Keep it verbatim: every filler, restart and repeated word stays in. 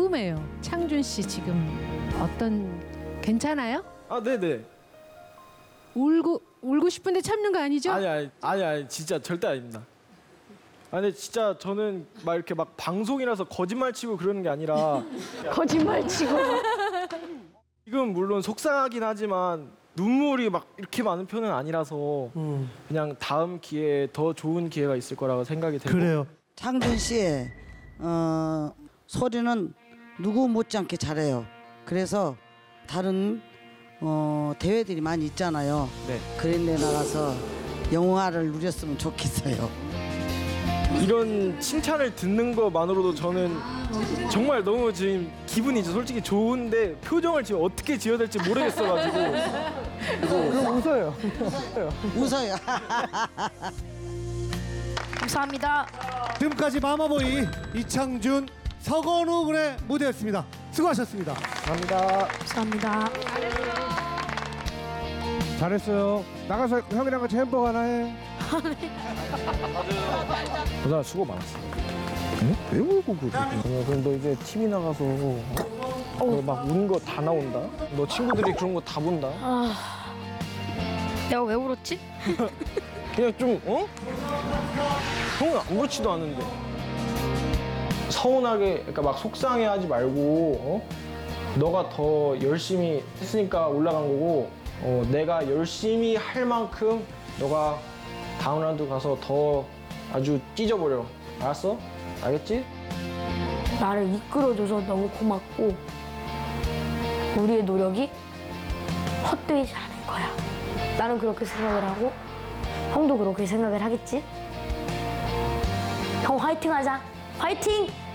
궁금해요. 창준 씨 지금 어떤 괜찮아요? 아 네네. 울고 울고 싶은데 참는 거 아니죠? 아니 아니 아니 아니 진짜 절대 아닙니다. 아니 진짜 저는 막 이렇게 막 방송이라서 거짓말 치고 그러는 게 아니라 거짓말 치고. 지금 물론 속상하긴 하지만 눈물이 막 이렇게 많은 편은 아니라서 음. 그냥 다음 기회에 더 좋은 기회가 있을 거라고 생각이 되고. 그래요. 창준 씨의 어, 소리는 누구 못지않게 잘해요. 그래서 다른 어, 대회들이 많이 있잖아요. 네. 그런 데 나가서 영화를 누렸으면 좋겠어요. 이런 칭찬을 듣는 것만으로도 저는 정말 너무 지금 기분이 솔직히 좋은데 표정을 지금 어떻게 지어야 될지 모르겠어가지고. 그럼 웃어요. 웃어요. 감사합니다. 지금까지 마마보이 이창준, 서건우 군의 무대였습니다. 수고하셨습니다. 감사합니다. 감사합니다. 잘했어요. 나가서 형이랑 같이 햄버거 하나 해. 보다 수고 많았어. 응? 왜 울고 그래? 어, 그럼 너 이제 티비 나가서 어, 막 우는 거 다 나온다. 너 친구들이 그런 거 다 본다. 아, 내가 왜 울었지? 그냥 좀 어? 형은 아무렇지도 않은데. 서운하게, 그러니까 막 속상해하지 말고 어? 너가 더 열심히 했으니까 올라간 거고 어, 내가 열심히 할 만큼 너가 다음 라운드 가서 더 아주 찢어버려. 알았어? 알겠지? 나를 이끌어줘서 너무 고맙고 우리의 노력이 헛되지 않을 거야. 나는 그렇게 생각을 하고 형도 그렇게 생각을 하겠지? 형 화이팅 하자. 화이팅!